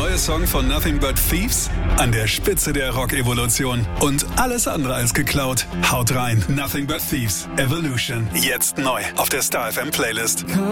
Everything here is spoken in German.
neue Song von Nothing But Thieves? An der Spitze der Rock-Evolution. Und alles andere als geklaut. Haut rein. Nothing But Thieves. Evolution. Jetzt neu auf der Star FM Playlist.